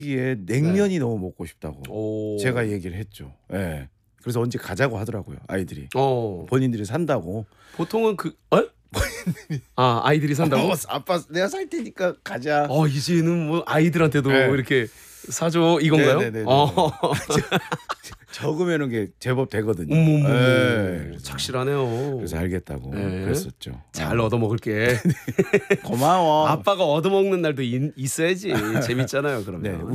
이게 냉면이 너무 먹고 싶다고 오. 제가 얘기를 했죠. 예. 그래서 언제 가자고 하더라고요. 아이들이. 어. 본인들이 산다고. 보통은 그 아이들이 산다고? 아빠 내가 살 테니까 가자. 이제는 뭐 아이들한테도 네. 이렇게 사줘 이건가요? 네네네네. 어. 적으면 게 제법 되거든요. 어머머머. 예. 그래서 착실하네요. 그래서 알겠다고 네. 그랬었죠. 잘 얻어먹을게. 고마워. 아빠가 얻어먹는 날도 있어야지. 재밌잖아요. 그러면. 네.